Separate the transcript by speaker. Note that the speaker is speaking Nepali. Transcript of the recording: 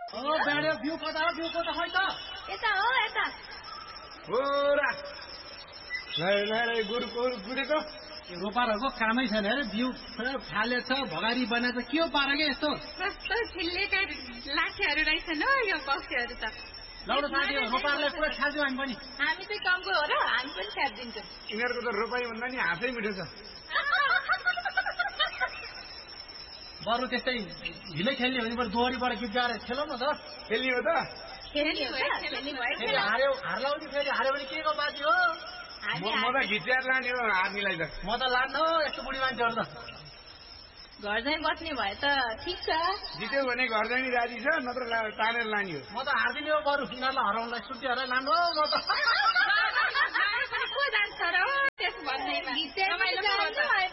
Speaker 1: बेडे बिउ कता हो बिउ कता खै त
Speaker 2: यता हो यता
Speaker 3: हो रा नै गुडेको
Speaker 1: रोपारहरूको कामै छैन अरे बिउ फालेछ भगारी बनाएछ के हो पारा के यस्तो
Speaker 2: कस्तो छिल्लेका लाखेहरू रहेछन् हो यो बक्सेहरू त
Speaker 1: लौडो साथी रोपारलाई पुरा छाड्दियो हामी पनि
Speaker 2: हामी चाहिँ कमको हो र हामी पनि छाडिदिन्छौँ
Speaker 3: यिनीहरूको त रोपाई भन्दा नि हाँसै मिठो छ
Speaker 1: बरु त्यस्तै हिलै खेल्ने भने बरु दोहोरीबाट गीत गाएर खेलौँ न त
Speaker 3: खेल्ने हो त
Speaker 1: हार्ला पनि फेरि हार्यो भने के को बाजी हो
Speaker 3: म त घिच्याएर लाने हो हार्नेलाई त
Speaker 1: म त लान्न हो यस्तो बुढी मान्छेहरू त
Speaker 2: घर चाहिँ बस्ने भए त ठिक छ
Speaker 3: जित्यो भने घर जाने राजी छ नत्र तानेर लाने हो
Speaker 1: म त हार्दिने हो बरु यिनीहरूलाई हराउनलाई सुटी हराइ लानु हो म त
Speaker 2: को जान्छ र त्यसो भन्दैमा